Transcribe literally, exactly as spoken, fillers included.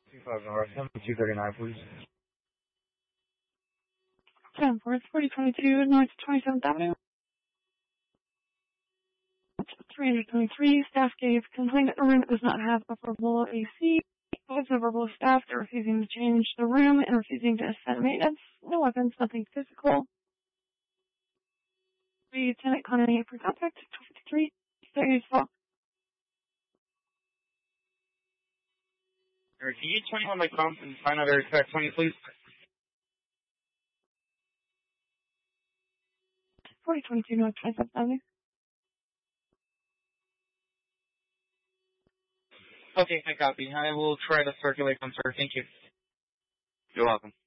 two five North, two thirty-nine, please. ten four, forty twenty-two North twenty-seventh Avenue. three twenty-three, staff gave complaint that the room does not have operable A C. It's a verbal staff. They're refusing to change the room and refusing to assign maintenance. No weapons, nothing physical. The tenant calling for contact, two fifty-three, thirty four. Alright, can you turn on my phone and find out very fast twenty, please? forty twenty-two North twenty-seventh Avenue. Okay, I copy. I will try to circulate them, sir. Thank you. You're welcome.